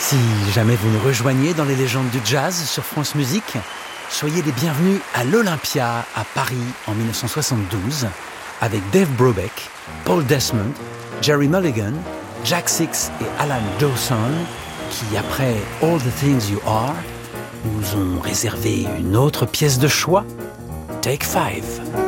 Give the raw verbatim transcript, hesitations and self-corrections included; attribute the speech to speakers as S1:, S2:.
S1: Si jamais vous nous rejoignez dans les légendes du jazz sur France Musique, soyez les bienvenus à l'Olympia à Paris en dix-neuf cent soixante-douze avec Dave Brubeck, Paul Desmond, Jerry Mulligan, Jack Six et Alan Dawson qui, après All the Things You Are, nous ont réservé une autre pièce de choix, Take Five.